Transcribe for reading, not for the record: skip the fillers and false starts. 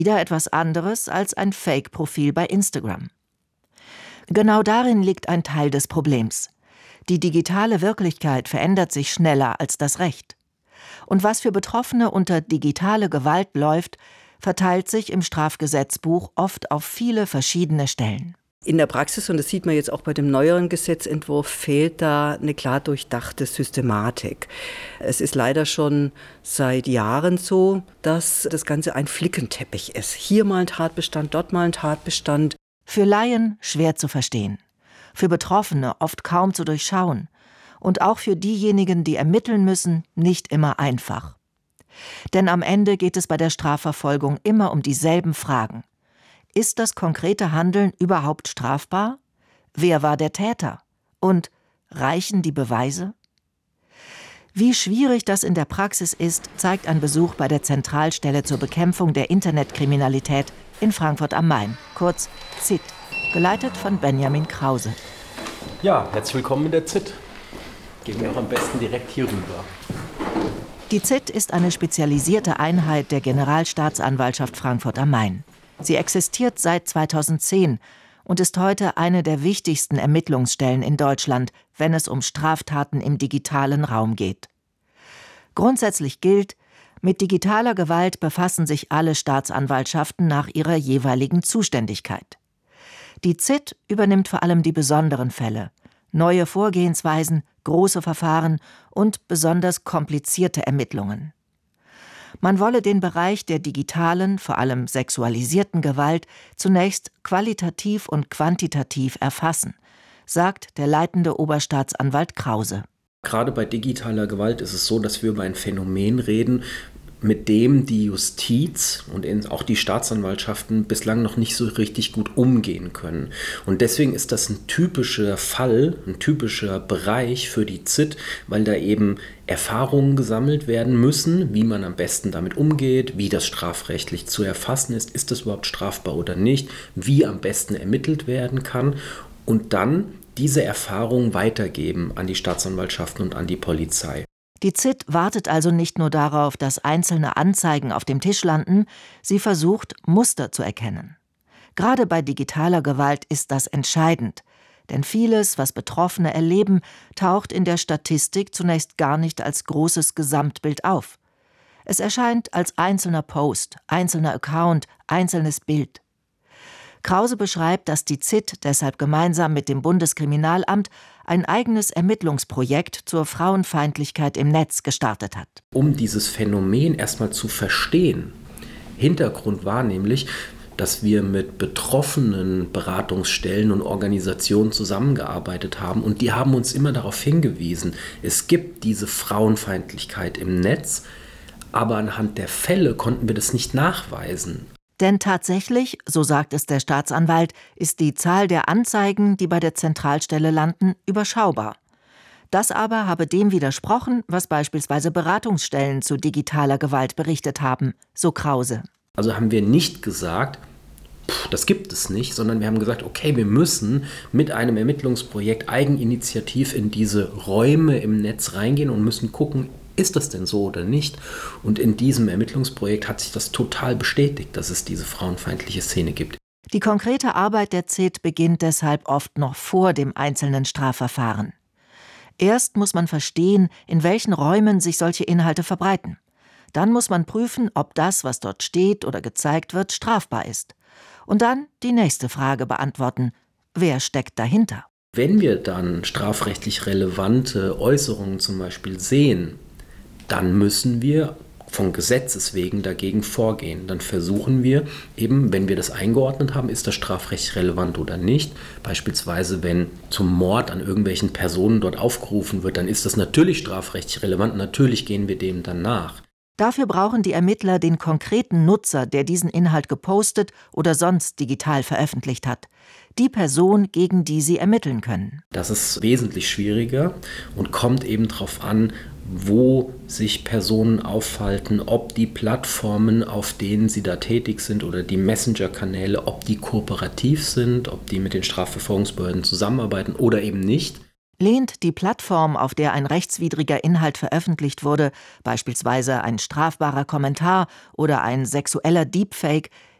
Wieder etwas anderes als ein Fake-Profil bei Instagram. Genau darin liegt ein Teil des Problems. Die digitale Wirklichkeit verändert sich schneller als das Recht. Und was für Betroffene unter digitale Gewalt läuft, verteilt sich im Strafgesetzbuch oft auf viele verschiedene Stellen. In der Praxis, und das sieht man jetzt auch bei dem neueren Gesetzentwurf, fehlt da eine klar durchdachte Systematik. Es ist leider schon seit Jahren so, dass das Ganze ein Flickenteppich ist. Hier mal ein Tatbestand, dort mal ein Tatbestand. Für Laien schwer zu verstehen, für Betroffene oft kaum zu durchschauen und auch für diejenigen, die ermitteln müssen, nicht immer einfach. Denn am Ende geht es bei der Strafverfolgung immer um dieselben Fragen. Ist das konkrete Handeln überhaupt strafbar? Wer war der Täter? Und reichen die Beweise? Wie schwierig das in der Praxis ist, zeigt ein Besuch bei der Zentralstelle zur Bekämpfung der Internetkriminalität in Frankfurt am Main, kurz ZIT, geleitet von Benjamin Krause. Ja, herzlich willkommen in der ZIT. Gehen wir auch am besten direkt hier rüber. Die ZIT ist eine spezialisierte Einheit der Generalstaatsanwaltschaft Frankfurt am Main. Sie existiert seit 2010 und ist heute eine der wichtigsten Ermittlungsstellen in Deutschland, wenn es um Straftaten im digitalen Raum geht. Grundsätzlich gilt, mit digitaler Gewalt befassen sich alle Staatsanwaltschaften nach ihrer jeweiligen Zuständigkeit. Die ZIT übernimmt vor allem die besonderen Fälle, neue Vorgehensweisen, große Verfahren und besonders komplizierte Ermittlungen. Man wolle den Bereich der digitalen, vor allem sexualisierten Gewalt zunächst qualitativ und quantitativ erfassen, sagt der leitende Oberstaatsanwalt Krause. Gerade bei digitaler Gewalt ist es so, dass wir über ein Phänomen reden, mit dem die Justiz und auch die Staatsanwaltschaften bislang noch nicht so richtig gut umgehen können. Und deswegen ist das ein typischer Fall, ein typischer Bereich für die ZIT, weil da eben Erfahrungen gesammelt werden müssen, wie man am besten damit umgeht, wie das strafrechtlich zu erfassen ist das überhaupt strafbar oder nicht, wie am besten ermittelt werden kann und dann diese Erfahrungen weitergeben an die Staatsanwaltschaften und an die Polizei. Die ZIT wartet also nicht nur darauf, dass einzelne Anzeigen auf dem Tisch landen, sie versucht, Muster zu erkennen. Gerade bei digitaler Gewalt ist das entscheidend, denn vieles, was Betroffene erleben, taucht in der Statistik zunächst gar nicht als großes Gesamtbild auf. Es erscheint als einzelner Post, einzelner Account, einzelnes Bild. Krause beschreibt, dass die ZIT deshalb gemeinsam mit dem Bundeskriminalamt ein eigenes Ermittlungsprojekt zur Frauenfeindlichkeit im Netz gestartet hat. Um dieses Phänomen erstmal zu verstehen, Hintergrund war nämlich, dass wir mit betroffenen Beratungsstellen und Organisationen zusammengearbeitet haben und die haben uns immer darauf hingewiesen, es gibt diese Frauenfeindlichkeit im Netz, aber anhand der Fälle konnten wir das nicht nachweisen. Denn tatsächlich, so sagt es der Staatsanwalt, ist die Zahl der Anzeigen, die bei der Zentralstelle landen, überschaubar. Das aber habe dem widersprochen, was beispielsweise Beratungsstellen zu digitaler Gewalt berichtet haben, so Krause. Also haben wir nicht gesagt, das gibt es nicht, sondern wir haben gesagt, okay, wir müssen mit einem Ermittlungsprojekt eigeninitiativ in diese Räume im Netz reingehen und müssen gucken, ist das denn so oder nicht? Und in diesem Ermittlungsprojekt hat sich das total bestätigt, dass es diese frauenfeindliche Szene gibt. Die konkrete Arbeit der ZIT beginnt deshalb oft noch vor dem einzelnen Strafverfahren. Erst muss man verstehen, in welchen Räumen sich solche Inhalte verbreiten. Dann muss man prüfen, ob das, was dort steht oder gezeigt wird, strafbar ist. Und dann die nächste Frage beantworten: Wer steckt dahinter? Wenn wir dann strafrechtlich relevante Äußerungen zum Beispiel sehen, dann müssen wir von Gesetzes wegen dagegen vorgehen. Dann versuchen wir eben, wenn wir das eingeordnet haben, ist das strafrechtlich relevant oder nicht. Beispielsweise, wenn zum Mord an irgendwelchen Personen dort aufgerufen wird, dann ist das natürlich strafrechtlich relevant. Natürlich gehen wir dem dann nach. Dafür brauchen die Ermittler den konkreten Nutzer, der diesen Inhalt gepostet oder sonst digital veröffentlicht hat. Die Person, gegen die sie ermitteln können. Das ist wesentlich schwieriger und kommt eben darauf an, wo sich Personen aufhalten, ob die Plattformen, auf denen sie da tätig sind oder die Messenger-Kanäle, ob die kooperativ sind, ob die mit den Strafverfolgungsbehörden zusammenarbeiten oder eben nicht. Lehnt die Plattform, auf der ein rechtswidriger Inhalt veröffentlicht wurde, beispielsweise ein strafbarer Kommentar oder ein sexueller Deepfake,